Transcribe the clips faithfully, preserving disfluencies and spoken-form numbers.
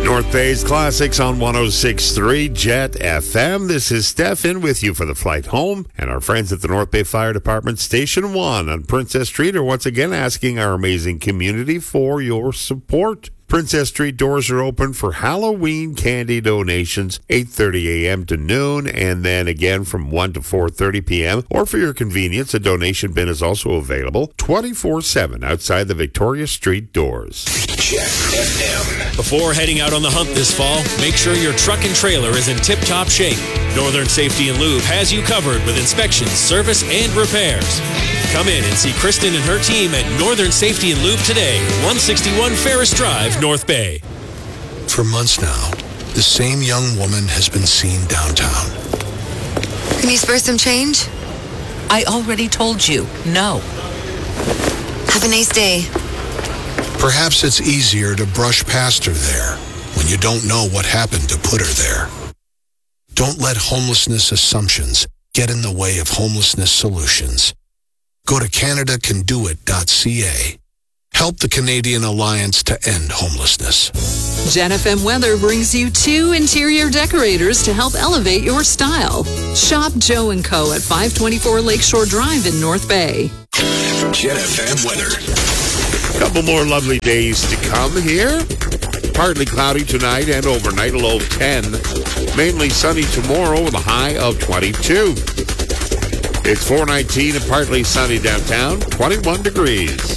North Bay's Classics on one oh six point three Jet F M. This is Steph in with you for the flight home. And our friends at the North Bay Fire Department Station one on Princess Street are once again asking our amazing community for your support. Princess Street doors are open for Halloween candy donations, eight thirty a.m. to noon, and then again from one to four thirty p.m. Or for your convenience, a donation bin is also available twenty-four seven outside the Victoria Street doors. Jet F M. Before heading out on the hunt this fall, make sure your truck and trailer is in tip-top shape. Northern Safety and Lube has you covered with inspections, service, and repairs. Come in and see Kristen and her team at Northern Safety and Lube today, one sixty-one Ferris Drive, North Bay. For months now, the same young woman has been seen downtown. Can you spare some change? I already told you, no. Have a nice day. Perhaps it's easier to brush past her there when you don't know what happened to put her there. Don't let homelessness assumptions get in the way of homelessness solutions. Go to Canada Can Do It dot c a. Help the Canadian Alliance to End Homelessness. Jet F M Weather brings you two interior decorators to help elevate your style. Shop Joe and Co. at five twenty-four Lakeshore Drive in North Bay. Jet F M weather. A couple more lovely days to come here. Partly cloudy tonight and overnight, a low of ten. Mainly sunny tomorrow with a high of twenty-two. It's four nineteen and partly sunny downtown, twenty-one degrees.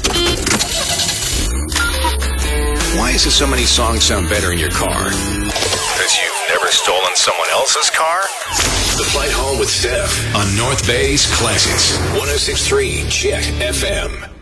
Why is it so many songs sound better in your car? Because you've never stolen someone else's car? The Flight Home with Steph on North Bay's Classics. one oh six point three Jet F M.